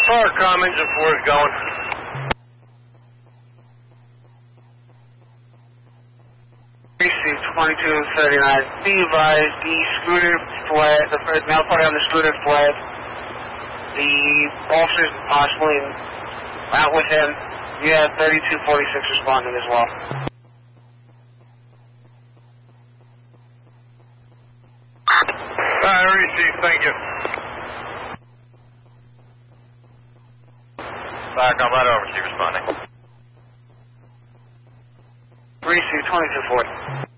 Far Commons and 4 is going. Precinct 2239. Be advised, the scooter fled, the male party on the scooter fled. The officers possibly out with him. You have 3246 responding as well. I received, thank you. Back on right over, keep responding. Precinct 2240.